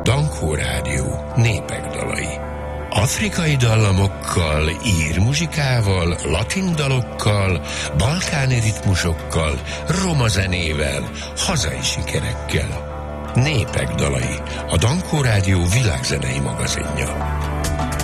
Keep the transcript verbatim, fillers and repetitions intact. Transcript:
Dankó Rádió népek dalai. Afrikai dallamokkal, ír muzsikával, latin dalokkal, balkáni ritmusokkal, roma zenével, hazai sikerekkel. Népek dalai, a Dankó Rádió világzenei magazinja.